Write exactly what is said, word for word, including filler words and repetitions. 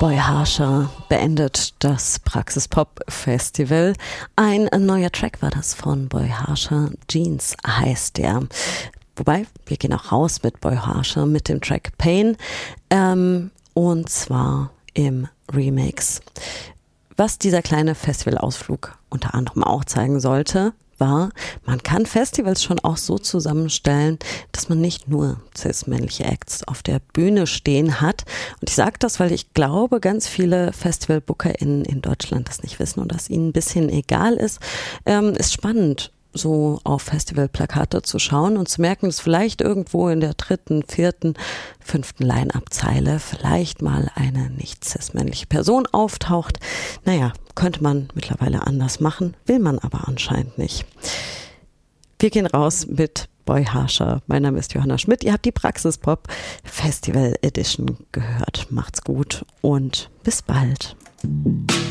Boy Harsher beendet das Praxis-Pop-Festival. Ein neuer Track war das von Boy Harsher, Jeans heißt der. Wobei, wir gehen auch raus mit Boy Harsher, mit dem Track Pain, ähm, und zwar im Remix. Was dieser kleine Festivalausflug unter anderem auch zeigen sollte, war, man kann Festivals schon auch so zusammenstellen, dass man nicht nur cis-männliche Acts auf der Bühne stehen hat. Und ich sage das, weil ich glaube, ganz viele FestivalbookerInnen in Deutschland das nicht wissen und dass ihnen ein bisschen egal ist. Ähm, ist spannend, so auf Festivalplakate zu schauen und zu merken, dass vielleicht irgendwo in der dritten, vierten, fünften Line-Up-Zeile vielleicht mal eine nicht cis-männliche Person auftaucht. Naja, könnte man mittlerweile anders machen, will man aber anscheinend nicht. Wir gehen raus mit Boy Harsher. Mein Name ist Johanna Schmidt. Ihr habt die Praxis Pop Festival Edition gehört. Macht's gut und bis bald.